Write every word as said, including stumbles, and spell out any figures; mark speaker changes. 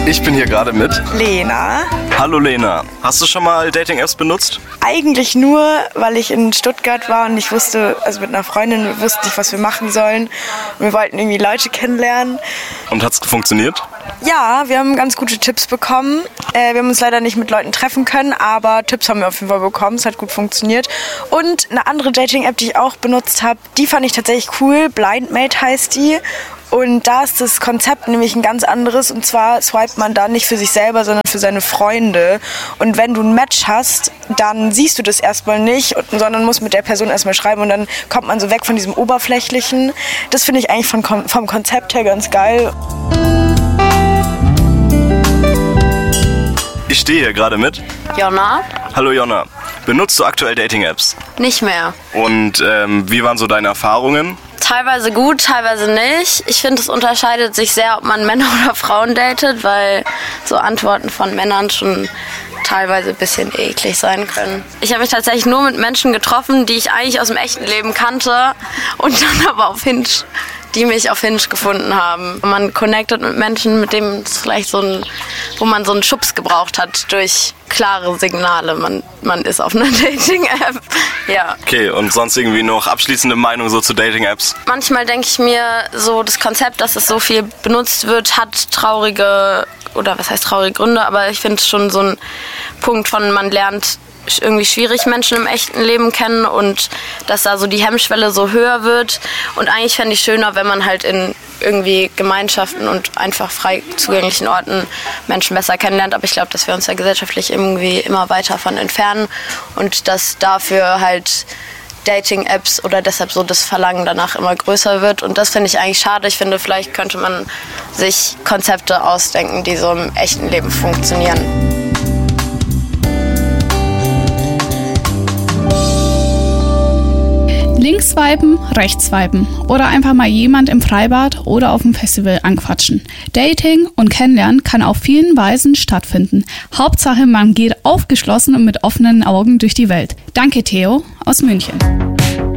Speaker 1: Ich bin hier gerade mit
Speaker 2: Lena.
Speaker 1: Hallo Lena, hast du schon mal Dating-Apps benutzt?
Speaker 2: Eigentlich nur, weil ich in Stuttgart war und ich wusste, also mit einer Freundin, wir wussten nicht, was wir machen sollen. Und wir wollten irgendwie Leute kennenlernen.
Speaker 1: Und hat's funktioniert?
Speaker 2: Ja, wir haben ganz gute Tipps bekommen. Äh, wir haben uns leider nicht mit Leuten treffen können, aber Tipps haben wir auf jeden Fall bekommen. Es hat gut funktioniert. Und eine andere Dating-App, die ich auch benutzt habe, die fand ich tatsächlich cool. Blindmate heißt die. Und da ist das Konzept nämlich ein ganz anderes. Und zwar swipet man da nicht für sich selber, sondern für seine Freunde. Und wenn du ein Match hast, dann siehst du das erstmal nicht, sondern musst mit der Person erstmal schreiben. Und dann kommt man so weg von diesem Oberflächlichen. Das finde ich eigentlich von, vom Konzept her ganz geil.
Speaker 1: Ich stehe hier gerade mit
Speaker 3: Jonna.
Speaker 1: Hallo Jonna, benutzt du aktuell Dating-Apps?
Speaker 3: Nicht mehr.
Speaker 1: Und ähm, wie waren so deine Erfahrungen?
Speaker 3: Teilweise gut, teilweise nicht. Ich finde, es unterscheidet sich sehr, ob man Männer oder Frauen datet, weil so Antworten von Männern schon teilweise ein bisschen eklig sein können. Ich habe mich tatsächlich nur mit Menschen getroffen, die ich eigentlich aus dem echten Leben kannte und dann aber auf Hinge, die mich auf Hinge gefunden haben. Man connectet mit Menschen, mit denen es vielleicht so ein, wo man so einen Schubs gebraucht hat durch klare Signale. Man, man ist auf einer Dating-App. Ja.
Speaker 1: Okay, und sonst irgendwie noch abschließende Meinung so zu Dating-Apps?
Speaker 3: Manchmal denke ich mir, so das Konzept, dass es so viel benutzt wird, hat traurige, oder was heißt traurige Gründe, aber ich finde es schon so ein Punkt von, man lernt irgendwie schwierig Menschen im echten Leben kennen und dass da so die Hemmschwelle so höher wird. Und eigentlich fände ich schöner, wenn man halt in irgendwie Gemeinschaften und einfach frei zugänglichen Orten Menschen besser kennenlernt. Aber ich glaube, dass wir uns da gesellschaftlich irgendwie immer weiter von entfernen und dass dafür halt Dating-Apps oder deshalb so das Verlangen danach immer größer wird. Und das finde ich eigentlich schade. Ich finde, vielleicht könnte man sich Konzepte ausdenken, die so im echten Leben funktionieren.
Speaker 4: Links swipen, rechts swipen oder einfach mal jemand im Freibad oder auf dem Festival anquatschen. Dating und Kennenlernen kann auf vielen Weisen stattfinden. Hauptsache, man geht aufgeschlossen und mit offenen Augen durch die Welt. Danke Theo aus München.